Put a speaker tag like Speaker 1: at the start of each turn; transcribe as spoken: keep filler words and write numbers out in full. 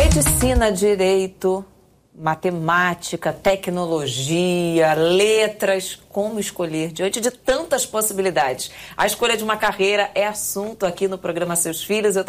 Speaker 1: Medicina, direito, matemática, tecnologia, letras, como escolher diante de tantas possibilidades? A escolha de uma carreira é assunto aqui no programa Seus Filhos. Eu